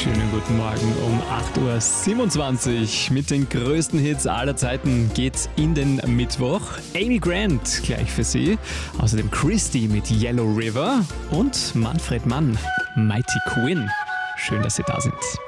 Schönen guten Morgen um 8.27 Uhr. Mit den größten Hits aller Zeiten geht's in den Mittwoch. Amy Grant gleich für Sie. Außerdem Christy mit Yellow River und Manfred Mann, Mighty Quinn. Schön, dass Sie da sind.